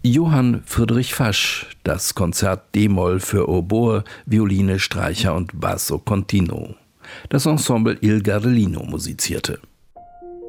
Johann Friedrich Fasch, das Konzert d-Moll für Oboe, Violine, Streicher und Basso continuo. Das Ensemble Il Gardelino musizierte.